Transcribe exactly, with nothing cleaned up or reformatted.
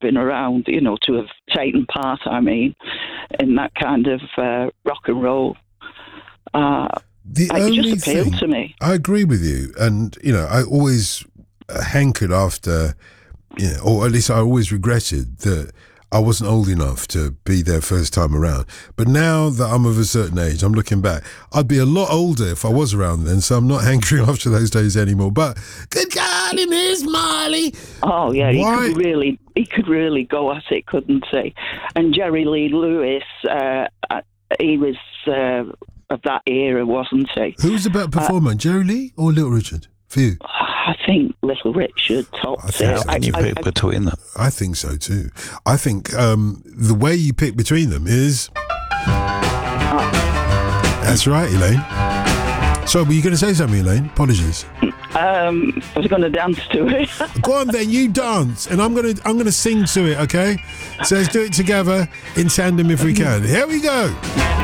been around, you know, to have taken part, I mean, in that kind of uh, rock and roll. Uh, the it only just appealed thing, to me. I agree with you. And, you know, I always hankered after, you know, or at least I always regretted that I wasn't old enough to be there first time around. But now that I'm of a certain age, I'm looking back, I'd be a lot older if I was around then, so I'm not hankering after those days anymore. But good God, in his Marley. Oh, yeah, Why? he could really he could really go at it, couldn't he? And Jerry Lee Lewis, uh, he was uh, of that era, wasn't he? Who was the better performer, uh, Jerry Lee or Little Richard, for you? I think Little Richard topped I think it. so. Can you I, pick I, between them? I think so too. I think um, the way you pick between them is... uh, That's right, Elaine. So, were you going to say something, Elaine? Apologies. Um, I was going to dance to it. Go on then, you dance, and I'm going to I'm going to sing to it, okay? So let's do it together in tandem if we can. Here we go.